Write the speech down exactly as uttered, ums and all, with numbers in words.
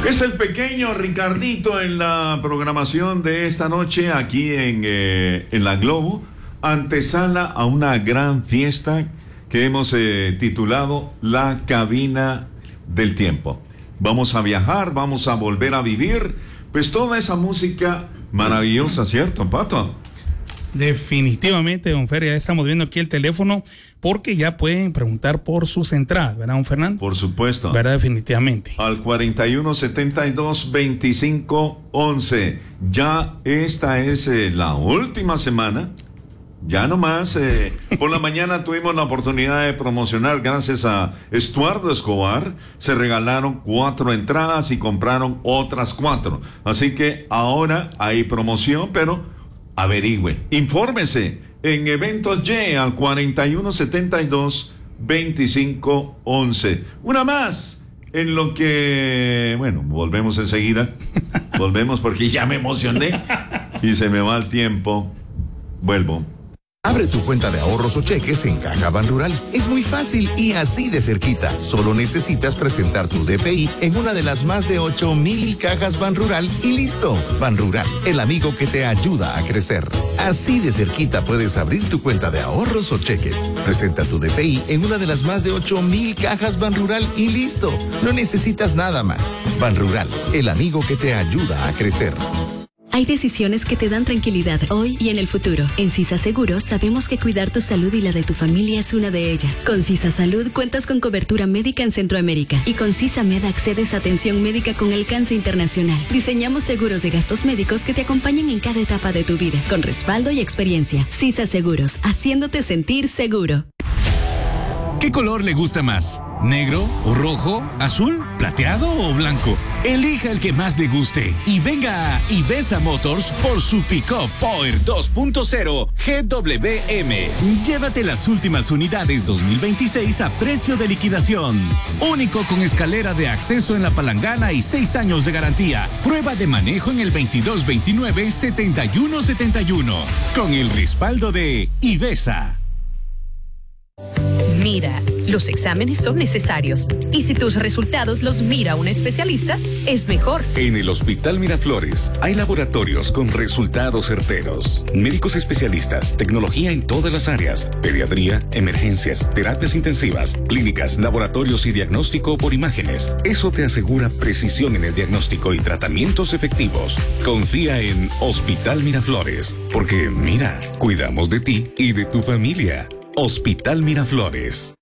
Es el pequeño Ricardito en la programación de esta noche aquí en, eh, en La Globo, antesala a una gran fiesta que hemos eh, titulado La Cabina del Tiempo. Vamos a viajar, vamos a volver a vivir, pues toda esa música maravillosa, ¿cierto, Pato? Definitivamente, don Fer, ya estamos viendo aquí el teléfono porque ya pueden preguntar por sus entradas, ¿verdad, don Fernando? Por supuesto. ¿Verdad? Definitivamente. Al cuarenta y uno setenta y dos veinticinco once. Ya esta es eh, la última semana. Ya nomás, eh, por la mañana tuvimos la oportunidad de promocionar, gracias a Estuardo Escobar, se regalaron cuatro entradas y compraron otras cuatro. Así que ahora hay promoción, pero averigüe, infórmese en Eventos Y al cuarenta y uno setenta y dos veinticinco once. Una más, en lo que, bueno, volvemos enseguida, volvemos porque ya me emocioné y se me va el tiempo. Vuelvo. Abre tu cuenta de ahorros o cheques en Caja Banrural. Es muy fácil y así de cerquita. Solo necesitas presentar tu D P I en una de las más de ocho mil cajas Banrural y listo. Banrural, el amigo que te ayuda a crecer. Así de cerquita puedes abrir tu cuenta de ahorros o cheques. Presenta tu D P I en una de las más de ocho mil cajas Banrural y listo. No necesitas nada más. Banrural, el amigo que te ayuda a crecer. Hay decisiones que te dan tranquilidad hoy y en el futuro. En Sisa Seguros sabemos que cuidar tu salud y la de tu familia es una de ellas. Con Sisa Salud cuentas con cobertura médica en Centroamérica y con Sisa Med accedes a atención médica con alcance internacional. Diseñamos seguros de gastos médicos que te acompañen en cada etapa de tu vida, con respaldo y experiencia. Sisa Seguros, haciéndote sentir seguro. ¿Qué color le gusta más? ¿Negro o rojo? ¿Azul? ¿Plateado o blanco? Elija el que más le guste y venga a Ivesa Motors por su Pick-up Power dos punto cero G W M. Llévate las últimas unidades dos mil veintiséis a precio de liquidación. Único con escalera de acceso en la palangana y seis años de garantía. Prueba de manejo en el veintidós veintinueve setenta y uno setenta y uno. Con el respaldo de Ivesa. Mira, los exámenes son necesarios y si tus resultados los mira un especialista, es mejor. En el Hospital Miraflores hay laboratorios con resultados certeros, médicos especialistas, tecnología en todas las áreas, pediatría, emergencias, terapias intensivas, clínicas, laboratorios y diagnóstico por imágenes. Eso te asegura precisión en el diagnóstico y tratamientos efectivos. Confía en Hospital Miraflores, porque mira, cuidamos de ti y de tu familia. Hospital Miraflores.